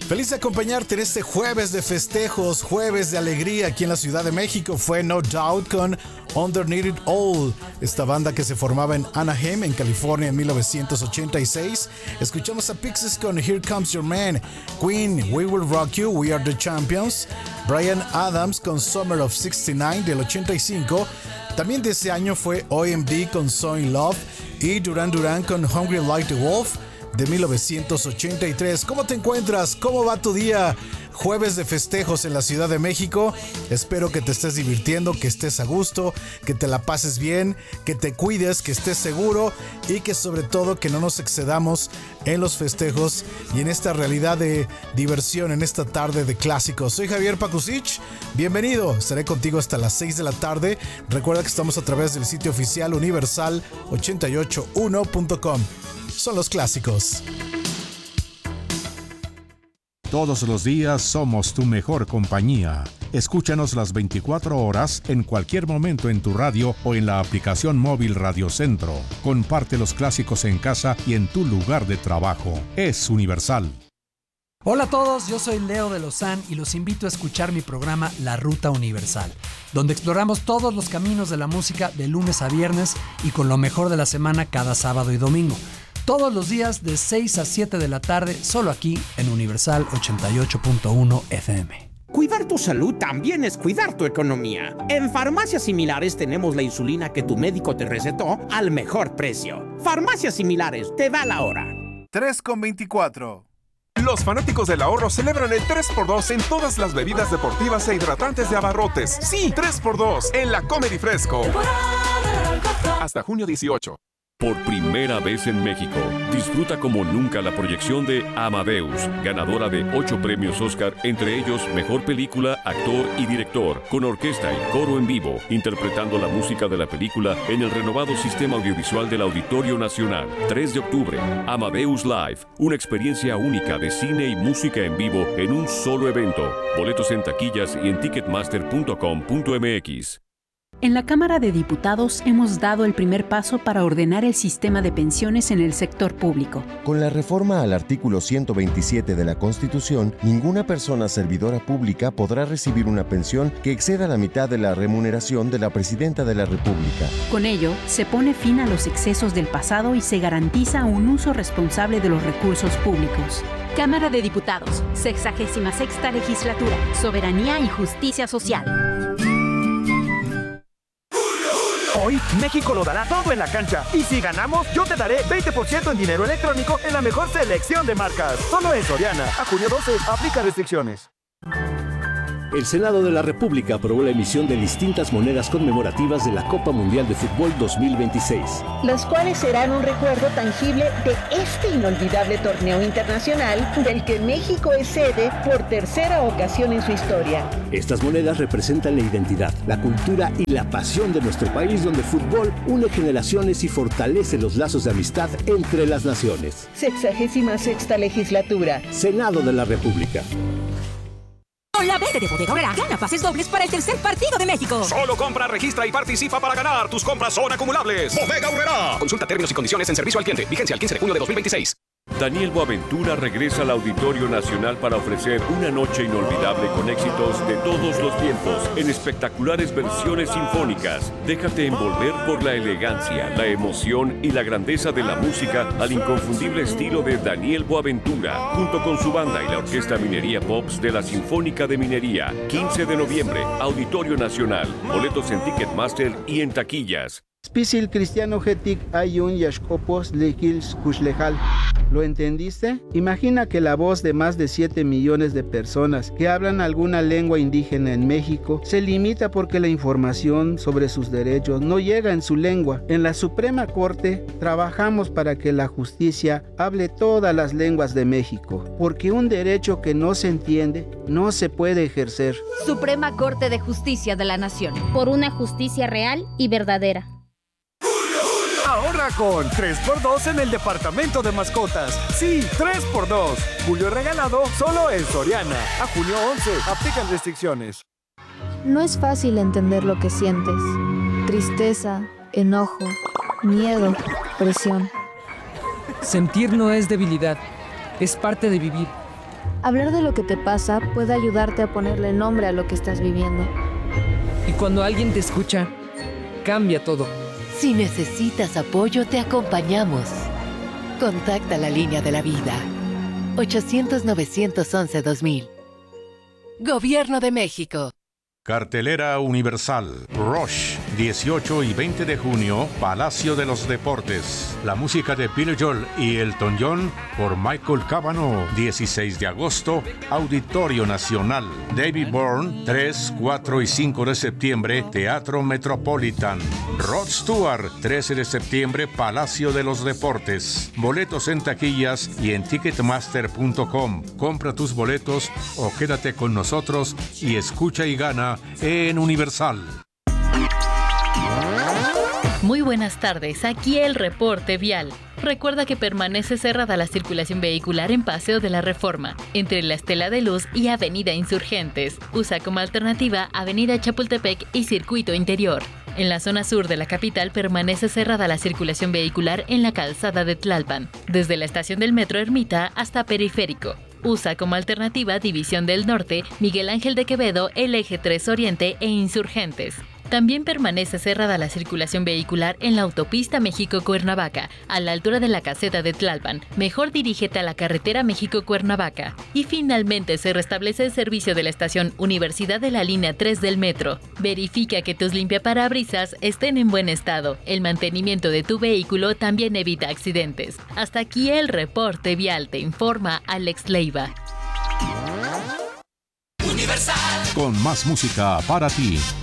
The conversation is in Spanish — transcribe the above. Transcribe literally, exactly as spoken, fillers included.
Feliz de acompañarte en este jueves de festejos, jueves de alegría aquí en la Ciudad de México. Fue No Doubt con Underneath It All, esta banda que se formaba en Anaheim, en California, en mil novecientos ochenta y seis. Escuchamos a Pixies con Here Comes Your Man, Queen, We Will Rock You, We Are the Champions, Bryan Adams con Summer of sesenta y nueve del ochenta y cinco. También de ese año fue O M D con So In Love y Duran Duran con Hungry Like the Wolf de mil novecientos ochenta y tres. ¿Cómo te encuentras? ¿Cómo va tu día? Jueves de festejos en la Ciudad de México. Espero que te estés divirtiendo, que estés a gusto, que te la pases bien, que te cuides, que estés seguro y que sobre todo que no nos excedamos en los festejos y en esta realidad de diversión en esta tarde de clásicos. Soy Javier Pakusich, bienvenido, estaré contigo hasta las seis de la tarde. Recuerda que estamos a través del sitio oficial universal ochenta y ocho uno punto com. Son los clásicos. Todos los días somos tu mejor compañía. Escúchanos las veinticuatro horas en cualquier momento en tu radio o en la aplicación móvil Radio Centro. Comparte los clásicos en casa y en tu lugar de trabajo. Es Universal. Hola a todos, yo soy Leo de Lozán y los invito a escuchar mi programa La Ruta Universal, donde exploramos todos los caminos de la música de lunes a viernes y con lo mejor de la semana cada sábado y domingo. Todos los días de seis a siete de la tarde, solo aquí en Universal ochenta y ocho punto uno F M. Cuidar tu salud también es cuidar tu economía. En Farmacias Similares tenemos la insulina que tu médico te recetó al mejor precio. Farmacias Similares, te da la hora. tres con veinticuatro. Los fanáticos del ahorro celebran el tres por dos en todas las bebidas deportivas e hidratantes de Abarrotes. Sí, tres por dos en la Comedy Fresco. Hasta junio dieciocho. Por primera vez en México, disfruta como nunca la proyección de Amadeus, ganadora de ocho premios Oscar, entre ellos Mejor Película, Actor y Director, con orquesta y coro en vivo, interpretando la música de la película en el renovado sistema audiovisual del Auditorio Nacional. tres de octubre, Amadeus Live, una experiencia única de cine y música en vivo en un solo evento. Boletos en taquillas y en ticketmaster punto com punto m x. En la Cámara de Diputados hemos dado el primer paso para ordenar el sistema de pensiones en el sector público. Con la reforma al artículo ciento veintisiete de la Constitución, ninguna persona servidora pública podrá recibir una pensión que exceda la mitad de la remuneración de la Presidenta de la República. Con ello, se pone fin a los excesos del pasado y se garantiza un uso responsable de los recursos públicos. Cámara de Diputados, sexagésima sexta Legislatura, Soberanía y Justicia Social. Hoy, México lo dará todo en la cancha. Y si ganamos, yo te daré veinte por ciento en dinero electrónico en la mejor selección de marcas. Solo en Soriana. A junio doce, aplica restricciones. El Senado de la República aprobó la emisión de distintas monedas conmemorativas de la Copa Mundial de Fútbol dos mil veintiséis. Las cuales serán un recuerdo tangible de este inolvidable torneo internacional del que México es sede por tercera ocasión en su historia. Estas monedas representan la identidad, la cultura y la pasión de nuestro país, donde el fútbol une generaciones y fortalece los lazos de amistad entre las naciones. Sexagésima sexta Legislatura. Senado de la República. Con la verde de Bodega Aurrera, gana pases dobles para el tercer partido de México. Solo compra, registra y participa para ganar. Tus compras son acumulables. Bodega Aurrera. Consulta términos y condiciones en servicio al cliente. Vigencia el quince de junio de dos mil veintiséis. Daniel Boaventura regresa al Auditorio Nacional para ofrecer una noche inolvidable con éxitos de todos los tiempos en espectaculares versiones sinfónicas. Déjate envolver por la elegancia, la emoción y la grandeza de la música al inconfundible estilo de Daniel Boaventura, junto con su banda y la Orquesta Minería Pops de la Sinfónica de Minería. quince de noviembre, Auditorio Nacional. Boletos en Ticketmaster y en taquillas. Spisil cristiano getik ayun yashkopos lekils kushlejal. ¿Lo entendiste? Imagina que la voz de más de siete millones de personas que hablan alguna lengua indígena en México se limita porque la información sobre sus derechos no llega en su lengua. En la Suprema Corte trabajamos para que la justicia hable todas las lenguas de México, porque un derecho que no se entiende no se puede ejercer. Suprema Corte de Justicia de la Nación. Por una justicia real y verdadera. Ahorra con tres por dos en el departamento de mascotas. Sí, tres por dos. Julio regalado solo en Soriana. A junio once, aplican restricciones. No es fácil entender lo que sientes. Tristeza, enojo, miedo, presión. Sentir no es debilidad, es parte de vivir. Hablar de lo que te pasa puede ayudarte a ponerle nombre a lo que estás viviendo. Y cuando alguien te escucha, cambia todo. Si necesitas apoyo, te acompañamos. Contacta la línea de la vida. ochocientos, novecientos once, dos mil. Gobierno de México. Cartelera Universal. Rush, dieciocho y veinte de junio, Palacio de los Deportes. La música de Billy Joel y Elton John por Michael Cavanaugh. dieciséis de agosto, Auditorio Nacional. David Byrne, tres, cuatro y cinco de septiembre, Teatro Metropolitan. Rod Stewart, trece de septiembre, Palacio de los Deportes. Boletos en taquillas y en ticketmaster punto com. Compra tus boletos o quédate con nosotros y escucha y gana en Universal. Muy buenas tardes, aquí el reporte vial. Recuerda que permanece cerrada la circulación vehicular en Paseo de la Reforma, entre la Estela de Luz y Avenida Insurgentes. Usa como alternativa Avenida Chapultepec y Circuito Interior. En la zona sur de la capital permanece cerrada la circulación vehicular en la calzada de Tlalpan, desde la estación del Metro Ermita hasta Periférico. Usa como alternativa División del Norte, Miguel Ángel de Quevedo, el Eje tres Oriente e Insurgentes. También permanece cerrada la circulación vehicular en la autopista México-Cuernavaca, a la altura de la caseta de Tlalpan. Mejor dirígete a la carretera México-Cuernavaca. Y finalmente se restablece el servicio de la estación Universidad de la línea tres del metro. Verifica que tus limpiaparabrisas estén en buen estado. El mantenimiento de tu vehículo también evita accidentes. Hasta aquí el reporte vial, te informa Alex Leiva. Con más música para ti.